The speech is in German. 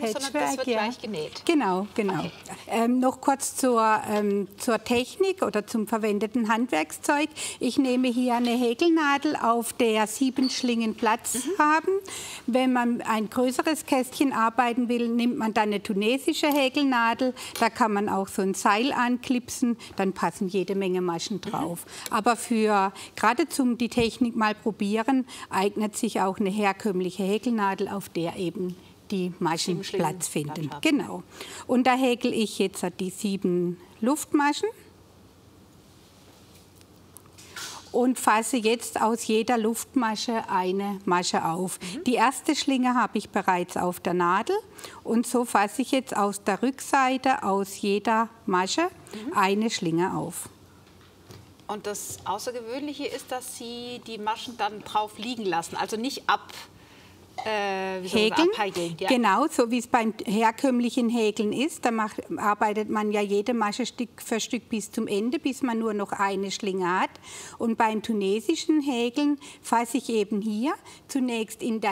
sondern das wird gleich genäht. Genau, genau. Okay. Noch kurz zur Technik oder zum verwendeten Handwerkszeug. Ich nehme hier eine Häkelnadel, auf der 7 Schlingen Platz haben. Wenn man ein größeres Kästchen arbeiten will, nimmt man dann eine tunesische Häkelnadel. Da kann man auch so ein Seil anklipsen, dann passen jede Menge Maschen drauf. Aber gerade zum die Technik mal probieren, eignet sich auch eine herkömmliche Häkelnadel, auf der eben die Maschen Platz finden. Genau. Und da häkel ich jetzt die 7 Luftmaschen und fasse jetzt aus jeder Luftmasche eine Masche auf. Die erste Schlinge habe ich bereits auf der Nadel und so fasse ich jetzt aus der Rückseite aus jeder Masche eine Schlinge auf. Und das Außergewöhnliche ist, dass Sie die Maschen dann drauf liegen lassen, also nicht Häkeln, ja. Genau, so wie es beim herkömmlichen Häkeln ist. Da arbeitet man ja jede Masche Stück für Stück bis zum Ende, bis man nur noch eine Schlinge hat. Und beim tunesischen Häkeln fasse ich eben hier zunächst in der